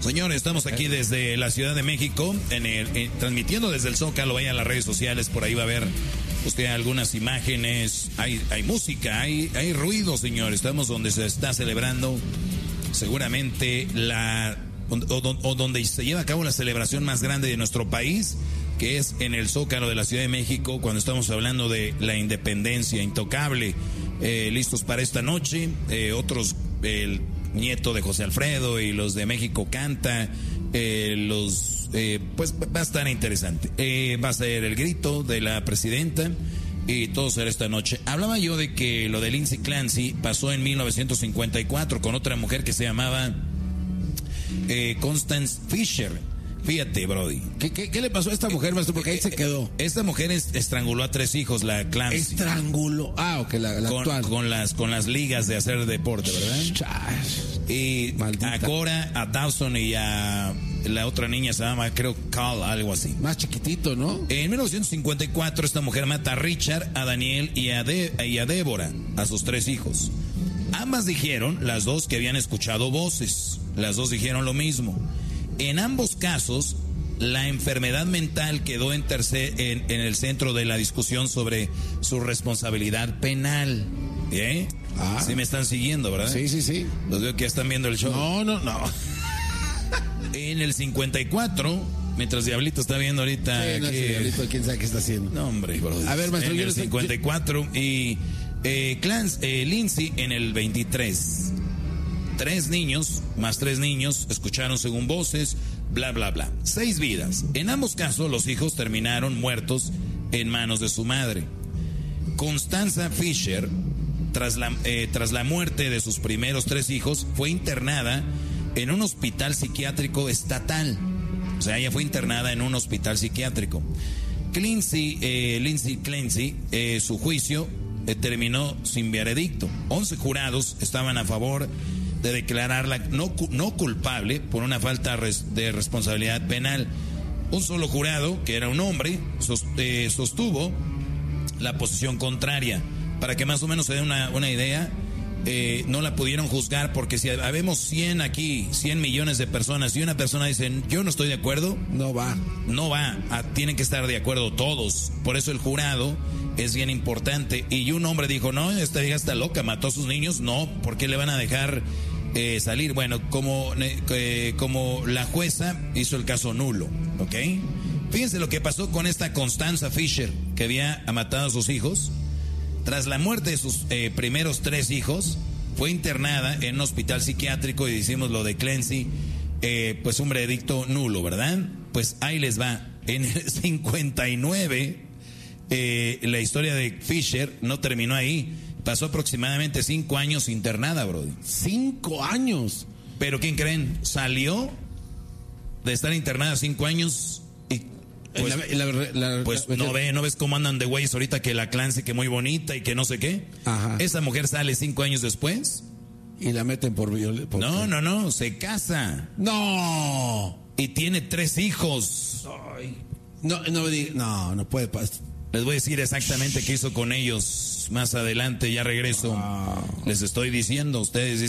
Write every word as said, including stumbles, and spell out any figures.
Señores, estamos aquí desde la Ciudad de México, en el, eh, transmitiendo desde el Zócalo. Vayan a las redes sociales, por ahí va a ver usted algunas imágenes. Hay, hay música, hay, hay ruido, señores. Estamos donde se está celebrando seguramente la... O, o, o donde se lleva a cabo la celebración más grande de nuestro país, que es en el Zócalo de la Ciudad de México, cuando estamos hablando de la independencia intocable. Eh, listos para esta noche, eh, otros, el nieto de José Alfredo y los de México Canta, eh, los, eh, pues va a estar interesante. Eh, va a ser el grito de la presidenta y todo será esta noche. Hablaba yo de que lo de Lindsay Clancy pasó en mil novecientos cincuenta y cuatro con otra mujer que se llamaba Eh, Constance Fisher. Fíjate, Brody. ¿Qué, qué, qué le pasó a esta mujer, maestro? Porque ahí se quedó. Esta mujer es, estranguló a tres hijos, la Clancy. Estranguló. Ah, ok, la, la con, actual. Con las, con las ligas de hacer deporte, ¿verdad? Chas. Y Maldita. a Cora, a Dawson y a la otra niña se llama, creo, Carl, algo así. Más chiquitito, ¿no? En mil novecientos cincuenta y cuatro esta mujer mata a Richard, a Daniel y a, De, y a Débora, a sus tres hijos. Ambas dijeron, las dos, que habían escuchado voces. Las dos dijeron lo mismo. En ambos casos, la enfermedad mental quedó en, tercer, en, en el centro de la discusión sobre su responsabilidad penal. ¿Eh? Ah. Sí me están siguiendo, ¿verdad? Sí, sí, sí. Los veo que ya están viendo el show. No, no, no. En el cincuenta y cuatro, mientras Diablito está viendo ahorita... Sí, no, que... ese Diablito, quién sabe qué está haciendo. No, hombre, bro. A ver, maestro, en yo el estoy... cincuenta y cuatro y eh, Clans, eh, Lindsay en el veintitrés. Tres niños, más tres niños, escucharon según voces, bla, bla, bla. Seis vidas. En ambos casos, los hijos terminaron muertos en manos de su madre. Constanza Fisher, tras la, eh, tras la muerte de sus primeros tres hijos, fue internada en un hospital psiquiátrico estatal. O sea, ella fue internada en un hospital psiquiátrico. Clancy, eh, Lindsay Clancy, eh, su juicio eh, terminó sin veredicto. Once jurados estaban a favor de declararla no, no culpable por una falta de responsabilidad penal. Un solo jurado, que era un hombre, sostuvo la posición contraria. Para que más o menos se dé una, una idea, eh, no la pudieron juzgar porque si habemos cien aquí, cien millones de personas y una persona dice yo no estoy de acuerdo, no va. No va, a, tienen que estar de acuerdo todos. Por eso el jurado es bien importante. Y un hombre dijo, no, esta vieja está loca, mató a sus niños. No, ¿por qué le van a dejar eh, salir? Bueno, como, eh, como la jueza hizo el caso nulo, ¿ok? Fíjense lo que pasó con esta Constanza Fisher, que había matado a sus hijos. Tras la muerte de sus eh, primeros tres hijos, fue internada en un hospital psiquiátrico y decimos lo de Clancy, eh, pues un veredicto nulo, ¿verdad? Pues ahí les va. En el cincuenta y nueve, eh, la historia de Fisher no terminó ahí. Pasó aproximadamente cinco años internada, brody. ¿Cinco años? Pero ¿quién creen? Salió de estar internada cinco años y... Pues, la, la, la, pues la, no, ve, no ves cómo andan de güeyes ahorita que la Clancy que muy bonita y que no sé qué. Ajá. Esa mujer sale cinco años después. Y la meten por violencia. No, no, no, se casa. No. Y tiene tres hijos. Ay. No, no, no, no puede pasar. Les voy a decir exactamente qué hizo con ellos más adelante, ya regreso. Wow. Les estoy diciendo, ustedes